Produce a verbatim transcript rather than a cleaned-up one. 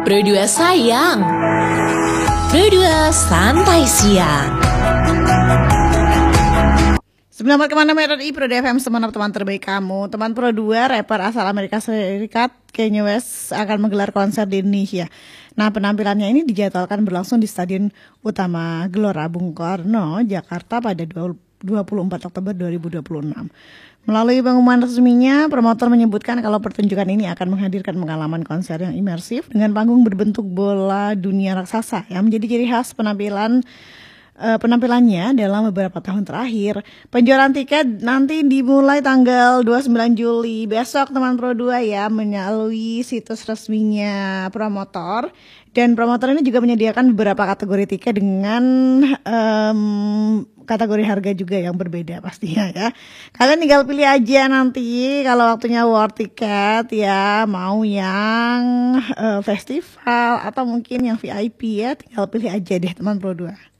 Pro dua sayang, Pro dua santai siang. Sebelum kemana R R I Pro F M, teman-teman terbaik kamu. Teman Pro dua, rapper asal Amerika Serikat Kanye West akan menggelar konser di Indonesia. Nah, penampilannya ini dijadwalkan berlangsung di Stadion Utama Gelora Bung Karno, Jakarta pada dua puluh empat Oktober dua ribu dua puluh enam. Melalui pengumuman resminya, promotor menyebutkan kalau pertunjukan ini akan menghadirkan pengalaman konser yang imersif dengan panggung berbentuk bola dunia raksasa yang menjadi ciri khas penampilan uh, penampilannya dalam beberapa tahun terakhir. Penjualan tiket nanti dimulai tanggal dua puluh sembilan Juli besok, teman Pro dua ya, melalui situs resminya promotor. Dan promotor ini juga menyediakan beberapa kategori tiket dengan um, kategori harga juga yang berbeda pastinya ya. Kalian tinggal pilih aja nanti kalau waktunya war tiket ya, mau yang uh, festival atau mungkin yang V I P ya, tinggal pilih aja deh teman Pro dua.